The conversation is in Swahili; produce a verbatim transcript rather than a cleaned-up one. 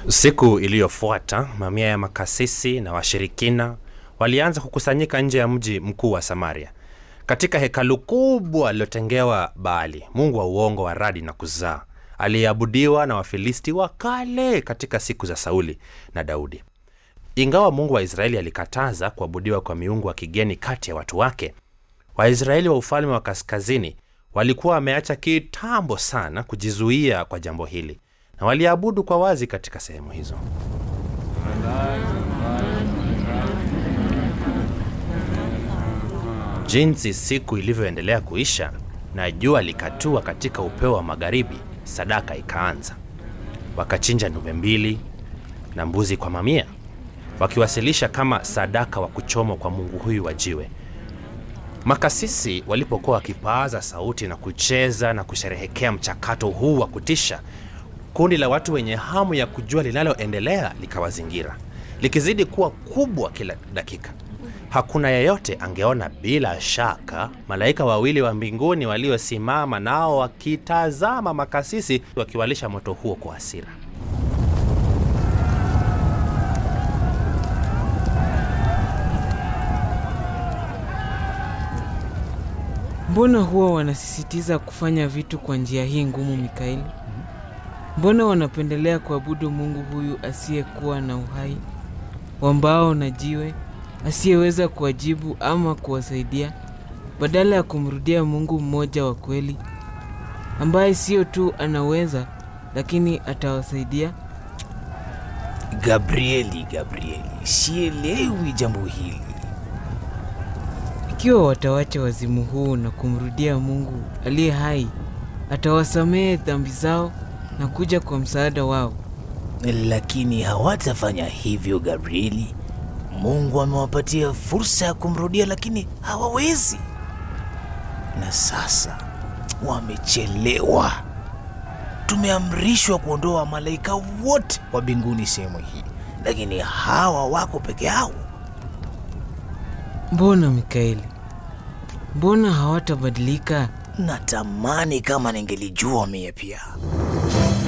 Siku iliyofuata, mamia ya makasisi na washirikina walianza kukusanyika nje ya mji mkuu wa Samaria, katika hekalu kubwa lilotengewa Baali, mungu wa uongo wa radi na kuzaa, aliyeabudiwa na Wafilisti wa kale katika siku za Sauli na Daudi. Ingawa Mungu wa Israeli alikataza kuabudiwa kwa miungu wa kigeni kati ya watu wake, Waisraeli wa ufalme wa kaskazini walikuwa wameacha kitambo sana kujizuia kwa jambo hili, na waliabudu kwa wazi katika sehemu hizo. Jinsi siku ilivyoendelea kuisha na jua likatua katika upeo wa magharibi, sadaka ikaanza. Wakachinja ndume mbili na mbuzi kwa mamia, wakiwasilisha kama sadaka wa kuchomwa kwa mungu huyu wa jiwe. Makasisi walipokuwa wakipaaza sauti na kucheza na kusherehekea mchakato huu wa kutisha, kundi la watu wenye hamu ya kujua linaloendelea likawazingira, likizidi kuwa kubwa kila dakika. Hakuna yeyote angeona bila shaka malaika wawili wa mbinguni waliosimama nao wakitazama makasisi wakiwalisha moto huo kwa hasira. Mbona huwa wanasisitiza kufanya vitu kwa njia hii ngumu, Mikaeli? Mbona wanapendelea kuabudu mungu huyu asiyekuwa na uhai, wa mbao na jiwe, asiyeweza kuwajibu ama kuwasaidia, badala ya kumrudia Mungu mmoja wa kweli, ambaye sio tu anaweza lakini atawasaidia? Gabrieli, Gabrieli, sielewi jambo hili. Ikiwa watawacha wazimu huu na kumrudia Mungu aliye hai, atawasamehe dhambi zao na kuja kwa msaada wao. Lakini hawatafanya hivyo, Gabrieli. Mungu amewapatia fursa ya kumrudia, lakini hawawezi. Na sasa wamechelewa. Tumeamrishwa kuondoa malaika wote wa mbinguni sehemu hii, lakini hawa wako peke yao. Mbona, Mikaeli? Mbona hawatabadilika? Natamani kama ningelijua mie pia.